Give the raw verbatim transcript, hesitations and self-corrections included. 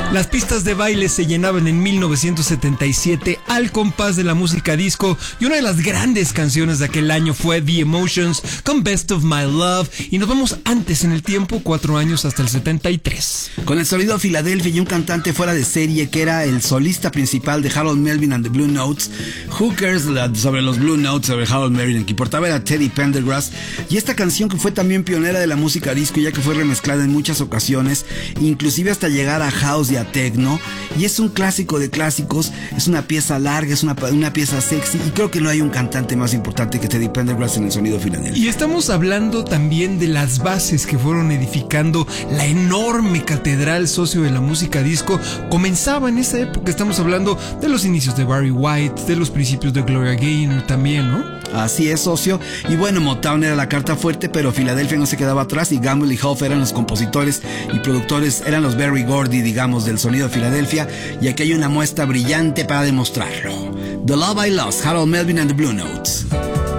Las pistas de baile se llenaban en mil novecientos setenta y siete al compás de la música disco, y una de las grandes canciones de aquel año fue The Emotions con Best of My Love, y nos vamos antes en el tiempo, cuatro años hasta el setenta y tres. Con el sonido Filadelfia y un cantante fuera de serie que era el solista principal de Harold Melvin and the Blue Notes. Who cares sobre los Blue Notes, sobre Harold Melvin? El que importaba era Teddy Pendergrass, y esta canción que fue también pionera de la música disco, ya que fue remezclada en muchas ocasiones, inclusive hasta llegar a house y a techno, y es un clásico de clásicos. Es una pieza larga, es una, una pieza sexy, y creo que no hay un cantante más importante que Teddy Pendergrass en el sonido Filadelfia. Y estamos hablando también de las bases que fueron edificando la enorme catedral socio de la música disco. Comenzaba en esa época, estamos hablando de los inicios de Barry White, de los principios de Gloria Gaynor también, ¿no? Así es, socio. Y bueno, Motown era la carta fuerte, pero Filadelfia no se quedaba atrás, y Gamble y Huff eran los compositores y productores, eran los Berry Gordy, digamos, del sonido Filadelfia, y aquí hay una muestra brillante para demostrarlo. The Love I Lost, Harold Melvin and the Blue Notes.